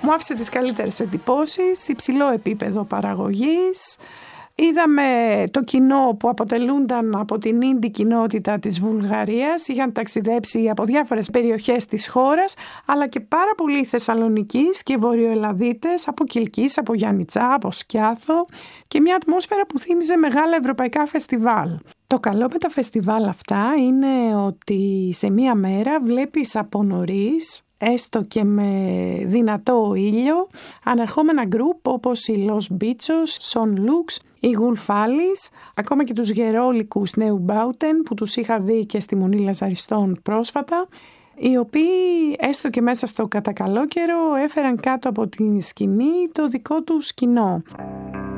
Μου άφησε τις καλύτερες εντυπώσεις, υψηλό επίπεδο παραγωγής. Είδαμε το κοινό που αποτελούνταν από την indie κοινότητα της Βουλγαρίας. Είχαν ταξιδέψει από διάφορες περιοχές της χώρας, αλλά και πάρα πολλοί Θεσσαλονικείς και Βορειοελλαδίτες από Κιλκής, από Γιαννιτσά, από Σκιάθο, και μια ατμόσφαιρα που θύμιζε μεγάλα ευρωπαϊκά φεστιβάλ. Το καλό με τα φεστιβάλ αυτά είναι ότι σε μία μέρα βλέπεις από νωρίς, έστω και με δυνατό ήλιο, ανερχόμενα γκρουπ όπως οι Los Bichos, Son Lux, οι Γουλφάλης, ακόμα και τους γερόλικους Νέου Μπάουτεν που τους είχα δει και στη Μονή Λαζαριστών πρόσφατα, οι οποίοι έστω και μέσα στο κατά καλό καιρό έφεραν κάτω από την σκηνή το δικό τους κοινό.